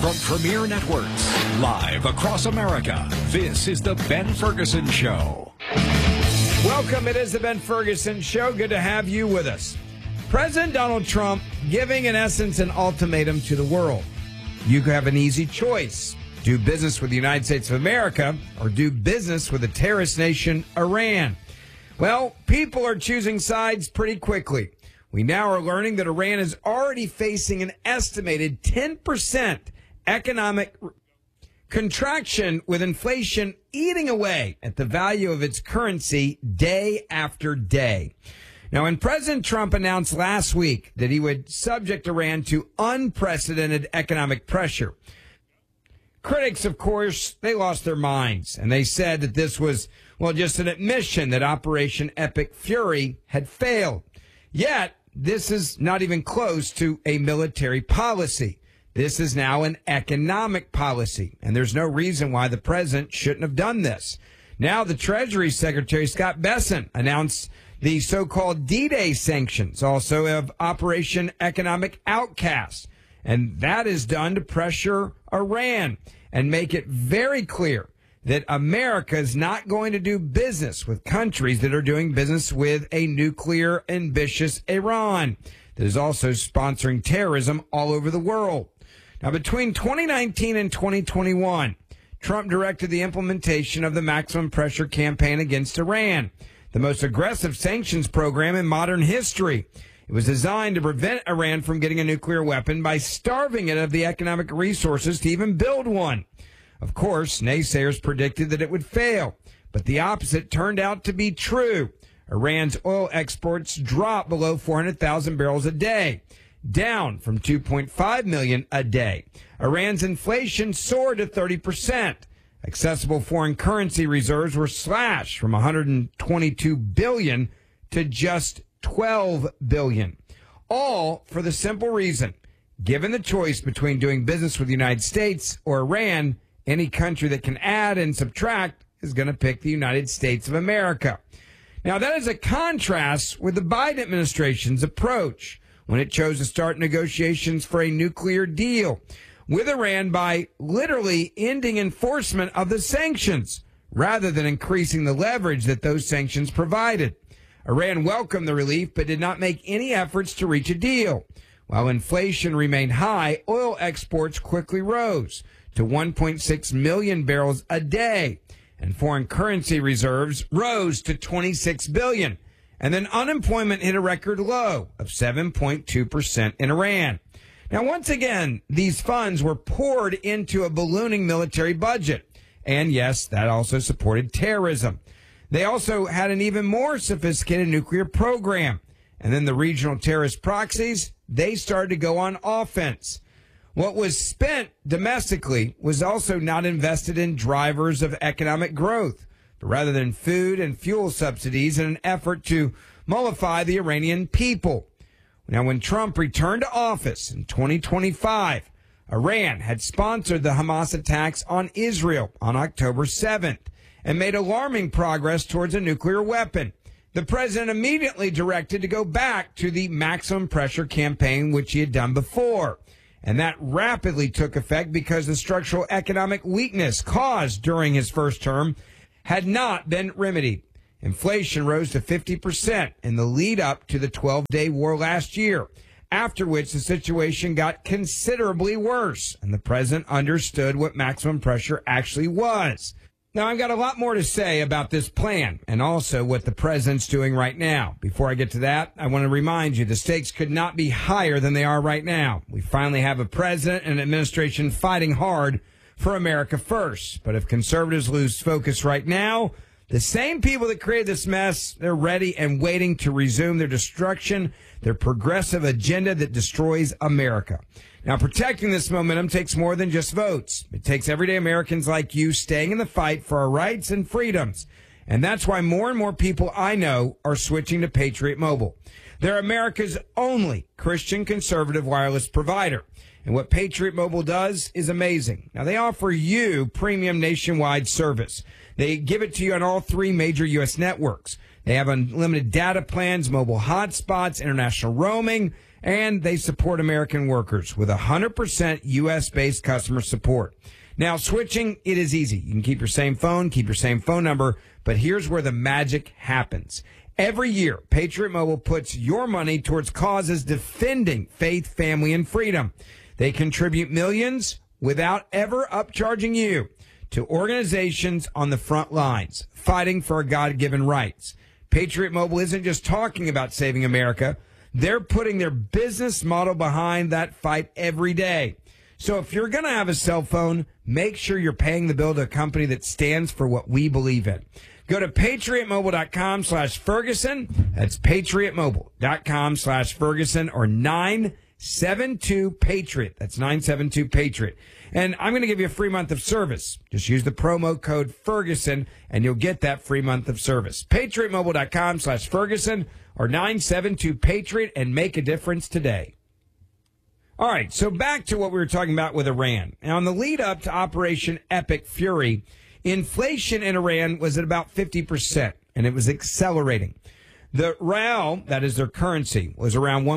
From Premier Networks, live across America, this is The Ben Ferguson Show. Welcome. It is The Ben Ferguson Show. Good to have you with us. President Donald Trump giving, in essence, an ultimatum to the world. You have an easy choice. Do business with the United States of America or do business with the terrorist nation, Iran. Well, people are choosing sides pretty quickly. We now are learning that Iran is already facing an estimated 10% economic contraction, with inflation eating away at the value of its currency day after day. Now, when President Trump announced last week that he would subject Iran to unprecedented economic pressure, critics, of course, they lost their minds, and they said that this was, well, just an admission that Operation Epic Fury had failed. Yet, this is not even close to a military policy. This is now an economic policy, and there's no reason why the president shouldn't have done this. Now, the Treasury Secretary, Scott Bessent, announced the so-called D-Day sanctions, also of Operation Economic Outcast, and that is done to pressure Iran and make it very clear that America is not going to do business with countries that are doing business with a nuclear ambitious Iran that is also sponsoring terrorism all over the world. Now, between 2019 and 2021, Trump directed the implementation of the maximum pressure campaign against Iran, the most aggressive sanctions program in modern history. It was designed to prevent Iran from getting a nuclear weapon by starving it of the economic resources to even build one. Of course, naysayers predicted that it would fail, but the opposite turned out to be true. Iran's oil exports dropped below 400,000 barrels a day, down from 2.5 million a day. Iran's inflation soared to 30%. Accessible foreign currency reserves were slashed from 122 billion to just 12 billion. All for the simple reason, given the choice between doing business with the United States or Iran, any country that can add and subtract is going to pick the United States of America. Now, that is a contrast with the Biden administration's approach when it chose to start negotiations for a nuclear deal with Iran by literally ending enforcement of the sanctions rather than increasing the leverage that those sanctions provided. Iran welcomed the relief but did not make any efforts to reach a deal. While inflation remained high, oil exports quickly rose to 1.6 million barrels a day, and foreign currency reserves rose to 26 billion. And then unemployment hit a record low of 7.2% in Iran. Now, once again, these funds were poured into a ballooning military budget. And yes, that also supported terrorism. They also had an even more sophisticated nuclear program. And then the regional terrorist proxies, they started to go on offense. What was spent domestically was also not invested in drivers of economic growth, but rather than food and fuel subsidies in an effort to mollify the Iranian people. Now, when Trump returned to office in 2025, Iran had sponsored the Hamas attacks on Israel on October 7th and made alarming progress towards a nuclear weapon. The president immediately directed to go back to the maximum pressure campaign, which he had done before. And that rapidly took effect because the structural economic weakness caused during his first term had not been remedied. Inflation rose to 50% in the lead up to the 12-day war last year, after which the situation got considerably worse, and the president understood what maximum pressure actually was. Now, I've got a lot more to say about this plan and also what the president's doing right now. Before I get to that, I want to remind you the stakes could not be higher than they are right now. We finally have a president and administration fighting hard for America first. But if conservatives lose focus right now, the same people that created this mess, they're ready and waiting to resume their destruction, their progressive agenda that destroys America. Now, protecting this momentum takes more than just votes. It takes everyday Americans like you staying in the fight for our rights and freedoms. And that's why more and more people I know are switching to Patriot Mobile. They're America's only Christian conservative wireless provider. And what Patriot Mobile does is amazing. Now, they offer you premium nationwide service. They give it to you on all three major U.S. networks. They have unlimited data plans, mobile hotspots, international roaming, And they support American workers with 100% U.S.-based customer support. Now, switching, it is easy. You can keep your same phone, keep your same phone number, but here's where the magic happens. Every year, Patriot Mobile puts your money towards causes defending faith, family, and freedom. They contribute millions without ever upcharging you to organizations on the front lines, fighting for our God-given rights. Patriot Mobile isn't just talking about saving America. They're putting their business model behind that fight every day. So if you're going to have a cell phone, make sure you're paying the bill to a company that stands for what we believe in. Go to patriotmobile.com/Ferguson. That's patriotmobile.com/Ferguson or 972-PATRIOT. That's 972-PATRIOT. And I'm going to give you a free month of service. Just use the promo code Ferguson and you'll get that free month of service. patriotmobile.com/Ferguson or 972-PATRIOT and make a difference today. All right, so back to what we were talking about with Iran. Now, in the lead up to Operation Epic Fury, inflation in Iran was at about 50%, and it was accelerating. The rial, that is their currency, was around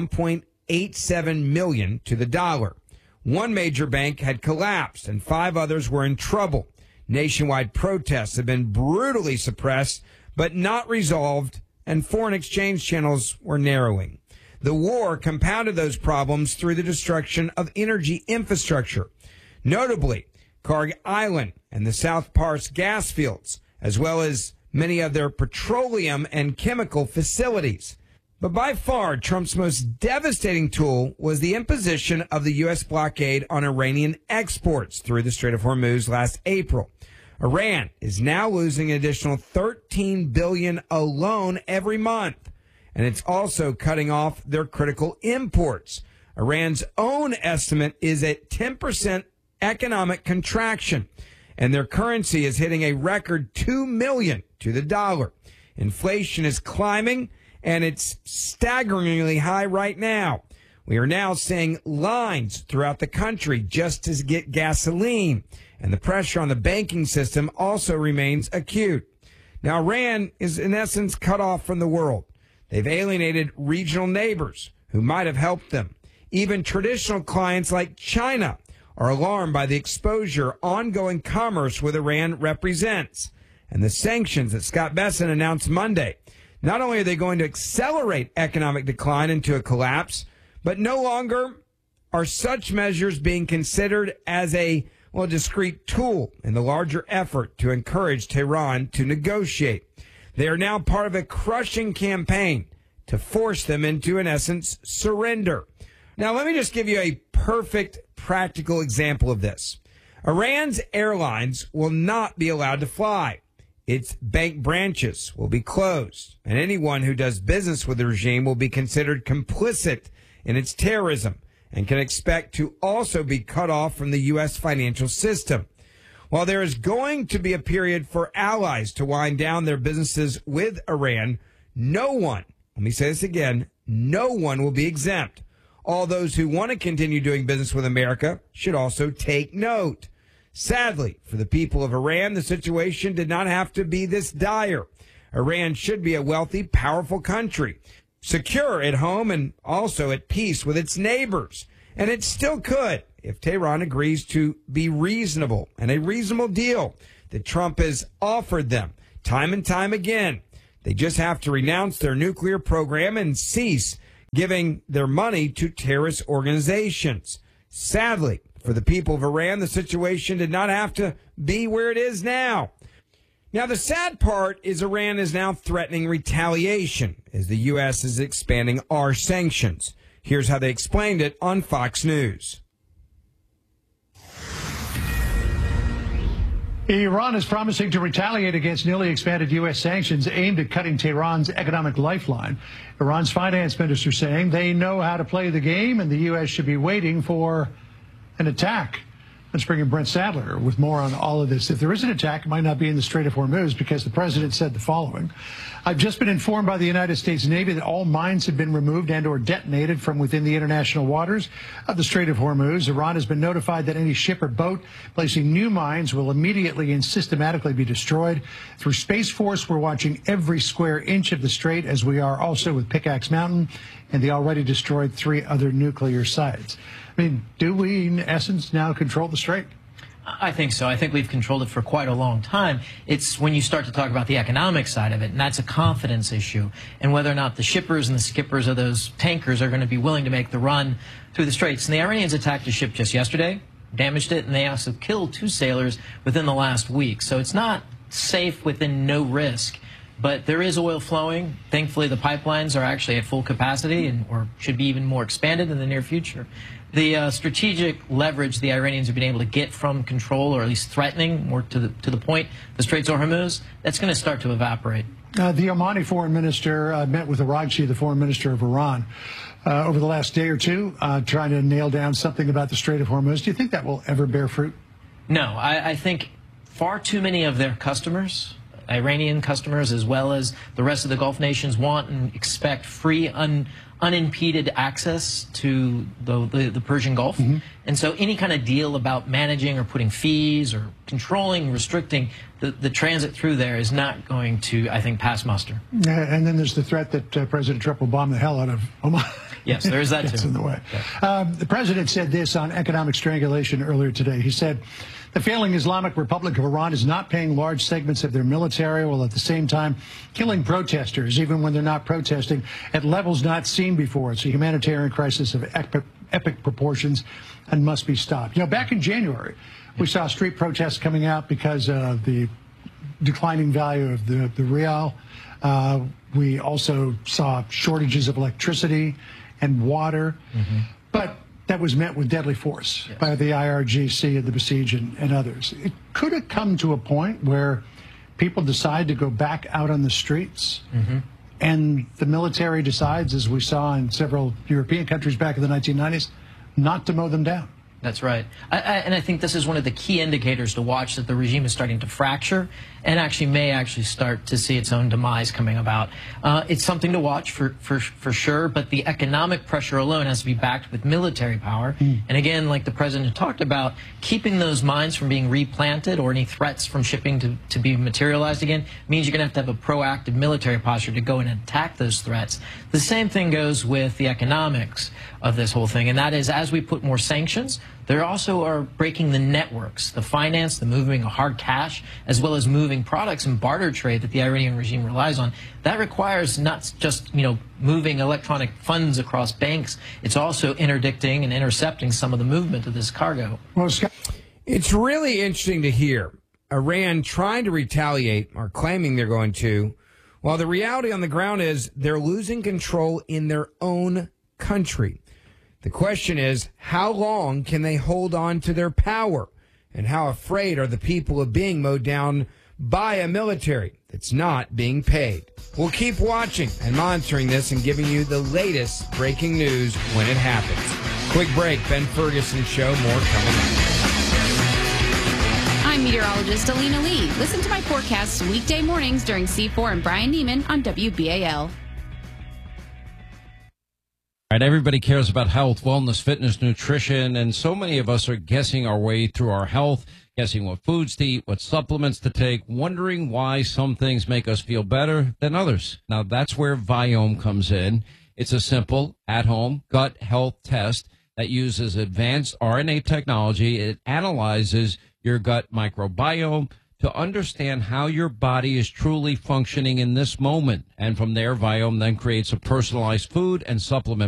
1.87 million to the dollar. One major bank had collapsed, and 5 others were in trouble. Nationwide protests have been brutally suppressed, but not resolved, and foreign exchange channels were narrowing. The war compounded those problems through the destruction of energy infrastructure, notably Karg Island and the South Pars gas fields, as well as many of their petroleum and chemical facilities. But by far, Trump's most devastating tool was the imposition of the U.S. blockade on Iranian exports through the Strait of Hormuz last April. Iran is now losing an additional $13 billion alone every month. And it's also cutting off their critical imports. Iran's own estimate is a 10% economic contraction, and their currency is hitting a record 2 million to the dollar. Inflation is climbing, and it's staggeringly high right now. We are now seeing lines throughout the country just to get gasoline, and the pressure on the banking system also remains acute. Now, Iran is in essence cut off from the world. They've alienated regional neighbors who might have helped them. Even traditional clients like China are alarmed by the exposure ongoing commerce with Iran represents. And the sanctions that Scott Bessent announced Monday, not only are they going to accelerate economic decline into a collapse, but no longer are such measures being considered as a discrete tool in the larger effort to encourage Tehran to negotiate. They are now part of a crushing campaign to force them into, in essence, surrender. Now, let me just give you a perfect practical example of this. Iran's airlines will not be allowed to fly. Its bank branches will be closed, and anyone who does business with the regime will be considered complicit in its terrorism and can expect to also be cut off from the U.S. financial system. While there is going to be a period for allies to wind down their businesses with Iran, no one, let me say this again, no one will be exempt. All those who want to continue doing business with America should also take note. Sadly, for the people of Iran, the situation did not have to be this dire. Iran should be a wealthy, powerful country, secure at home and also at peace with its neighbors. And it still could if Tehran agrees to be reasonable and a reasonable deal that Trump has offered them time and time again. They just have to renounce their nuclear program and cease giving their money to terrorist organizations. Sadly, for the people of Iran, the situation did not have to be where it is now. Now, the sad part is Iran is now threatening retaliation as the U.S. is expanding our sanctions. Here's how they explained it on Fox News. Iran is promising to retaliate against newly expanded U.S. sanctions aimed at cutting Tehran's economic lifeline. Iran's finance minister saying they know how to play the game and the U.S. should be waiting for an attack. Let's bring in Brent Sadler with more on all of this. If there is an attack, it might not be in the Strait of Hormuz because the president said the following. I've just been informed by the United States Navy that all mines have been removed and or detonated from within the international waters of the Strait of Hormuz. Iran has been notified that any ship or boat placing new mines will immediately and systematically be destroyed. Through Space Force, we're watching every square inch of the strait, as we are also with Pickaxe Mountain. and the already destroyed 3 other nuclear sites. I mean, do we, in essence, now control the strait? I think so. I think we've controlled it for quite a long time. It's when you start to talk about the economic side of it, and that's a confidence issue, and whether or not the shippers and the skippers of those tankers are going to be willing to make the run through the straits. And the Iranians attacked a ship just yesterday, damaged it, and they also killed 2 sailors within the last week. So it's not safe within no risk. But there is oil flowing. Thankfully, the pipelines are actually at full capacity or should be even more expanded in the near future. The strategic leverage the Iranians have been able to get from control, or at least threatening, more to the point, the Straits of Hormuz, that's going to start to evaporate. The Omani foreign minister met with Araghchi, the foreign minister of Iran, over the last day or two, trying to nail down something about the Strait of Hormuz. Do you think that will ever bear fruit? No, I think far too many of their customers, Iranian customers as well as the rest of the Gulf nations, want and expect free, unimpeded access to the Persian Gulf. Mm-hmm. And so any kind of deal about managing or putting fees or controlling, restricting the transit through there is not going to, I think, pass muster. And then there's the threat that President Trump will bomb the hell out of Oman. Yes, there is that too. That's in the way. Yeah. The president said this on economic strangulation earlier today. He said, the failing Islamic Republic of Iran is not paying large segments of their military while at the same time killing protesters, even when they're not protesting, at levels not seen before. It's a humanitarian crisis of epic proportions and must be stopped. You know, back in January, we saw street protests coming out because of the declining value of the real. We also saw shortages of electricity and water. Mm-hmm. But that was met with deadly force by the IRGC and the Besiege and others. It could have come to a point where people decide to go back out on the streets, mm-hmm. and the military decides, as we saw in several European countries back in the 1990s, not to mow them down. That's right. And I think this is one of the key indicators to watch, that the regime is starting to fracture and may start to see its own demise coming about. It's something to watch for sure, but the economic pressure alone has to be backed with military power. And again, like the president talked about, keeping those mines from being replanted or any threats from shipping to be materialized again means you're going to have a proactive military posture to go and attack those threats. The same thing goes with the economics of this whole thing, and that is, as we put more sanctions, there also are breaking the networks, the finance, the moving of hard cash, as well as moving products and barter trade that the Iranian regime relies on. That requires not just, moving electronic funds across banks. It's also interdicting and intercepting some of the movement of this cargo. Well, Scott, it's really interesting to hear Iran trying to retaliate, or claiming they're going to, while the reality on the ground is they're losing control in their own country. The question is, how long can they hold on to their power? And how afraid are the people of being mowed down by a military that's not being paid? We'll keep watching and monitoring this and giving you the latest breaking news when it happens. Quick break. Ben Ferguson Show. More coming up. I'm meteorologist Alina Lee. Listen to my forecasts weekday mornings during C4 and Brian Neiman on WBAL. All right, everybody cares about health, wellness, fitness, nutrition, and so many of us are guessing our way through our health, guessing what foods to eat, what supplements to take, wondering why some things make us feel better than others. Now, that's where Viome comes in. It's a simple, at-home gut health test that uses advanced RNA technology. It analyzes your gut microbiome to understand how your body is truly functioning in this moment. And from there, Viome then creates a personalized food and supplement